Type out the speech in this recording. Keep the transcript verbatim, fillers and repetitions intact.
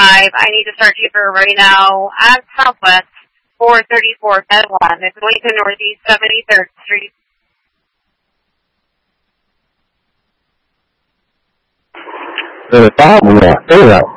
five. I need to start cheaper right now at Southwest, four thirty-four Bed one. It's Lincoln Northeast, seventy-third Street. Uh, five, yeah,